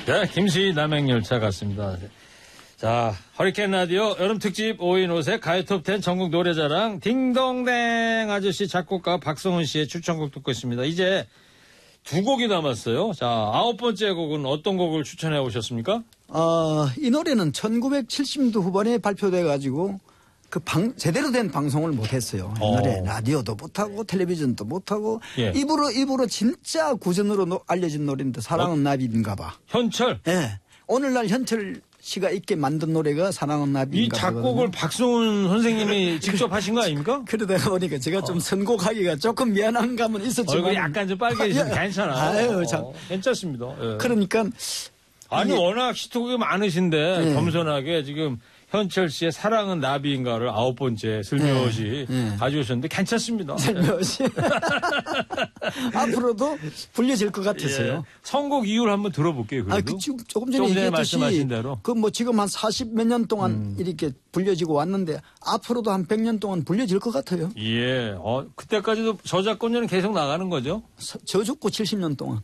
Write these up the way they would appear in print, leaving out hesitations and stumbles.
네, 김수희 남행열차 갔습니다. 자, 허리케인 라디오 여름 특집 5인 5색 가요톱10 전국 노래자랑 딩동댕 아저씨 작곡가 박성훈 씨의 추천곡 듣고 있습니다. 이제 두 곡이 남았어요. 자, 9번째 곡은 어떤 곡을 추천해 오셨습니까? 이 노래는 1970년대 후반에 발표돼가지고 제대로 된 방송을 못했어요. 옛날에 라디오도 못하고 텔레비전도 못하고 예. 입으로 진짜 구전으로 알려진 노래인데 사랑은 나비인가 봐. 현철? 예. 오늘날 현철 씨가 있게 만든 노래가 사랑은 나비인가 이 작곡을 박성훈 선생님이 직접 하신 거 아닙니까? 그러다가 보니까 제가 좀 선곡하기가 조금 미안한 감은 있었지만 얼굴이 약간 좀 빨개지면 괜찮아. 아유, 참. 괜찮습니다. 예. 그러니까 아니 워낙 히트곡이 많으신데 네. 겸손하게 지금 현철 씨의 사랑은 나비인가를 9번째 슬며시 가져오셨는데 괜찮습니다. 슬며시 앞으로도 불려질 것 같아서요. 예. 선곡 이유를 한번 들어볼게요. 그래도. 조금 전에 얘기했듯이 말씀하신 대로. 지금 한 40 몇 년 동안 이렇게 불려지고 왔는데 앞으로도 한 100년 동안 불려질 것 같아요. 예. 그때까지도 저작권료는 계속 나가는 거죠? 저작고 70년 동안.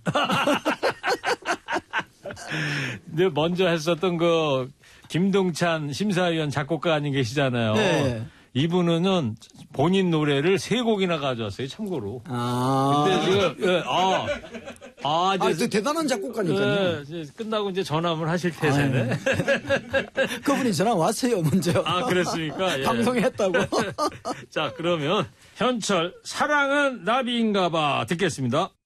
근데 먼저 했었던 김동찬 심사위원 작곡가 아닌 계시잖아요. 네. 이분은 본인 노래를 3곡이나 가져왔어요, 참고로. 근데 지금, 또 대단한 작곡가니까요. 이제 끝나고 이제 전화를 하실 태세네. 그분이 전화 왔어요, 먼저. 그랬습니까? 예. 방송했다고. 자, 그러면 현철, 사랑은 나비인가 봐 듣겠습니다.